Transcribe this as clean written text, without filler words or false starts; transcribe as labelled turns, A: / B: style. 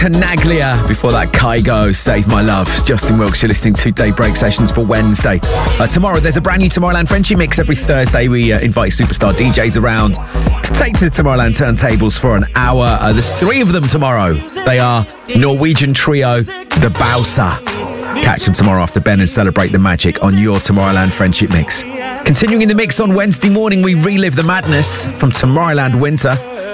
A: Canaglia. Before that, Kygo, Save My Love. Justin Wilkes, you're listening to Daybreak Sessions for Wednesday. Tomorrow, there's a brand new Tomorrowland Friendship Mix. Every Thursday, we invite superstar DJs around to take to the Tomorrowland turntables for an hour. There's 3 of them tomorrow. They are Norwegian trio, The Bausa. Catch them tomorrow after Ben and celebrate the magic on your Tomorrowland Friendship Mix. Continuing in the mix on Wednesday morning, we relive the madness from Tomorrowland Winter.